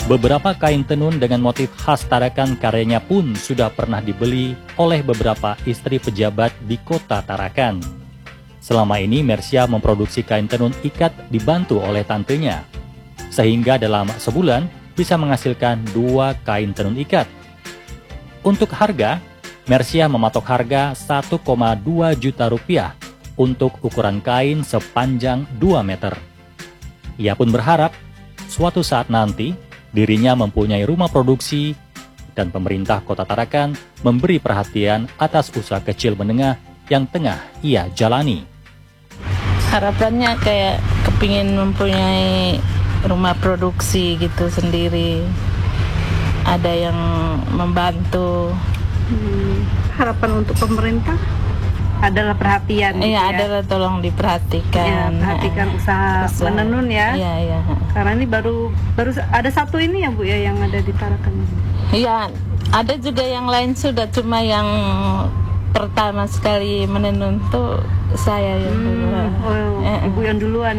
Beberapa kain tenun dengan motif khas Tarakan karyanya pun sudah pernah dibeli oleh beberapa istri pejabat di kota Tarakan. Selama ini Mersia memproduksi kain tenun ikat dibantu oleh tantenya, sehingga dalam sebulan bisa menghasilkan 2 kain tenun ikat. Untuk harga, Mersia mematok harga 1,2 juta rupiah untuk ukuran kain sepanjang 2 meter. Ia pun berharap suatu saat nanti dirinya mempunyai rumah produksi dan pemerintah Kota Tarakan memberi perhatian atas usaha kecil menengah yang tengah ia jalani. Harapannya kayak kepingin mempunyai rumah produksi gitu sendiri, ada yang membantu. Harapan untuk pemerintah adalah perhatian. Iya, adalah tolong diperhatikan. Ya, perhatikan usaha menenun ya. Iya. Karena ini baru ada satu ini ya Bu ya yang ada di Tarakan. Iya, ada juga yang lain sudah, cuma yang pertama sekali menenun tuh saya yang dulu. Ibu yang duluan.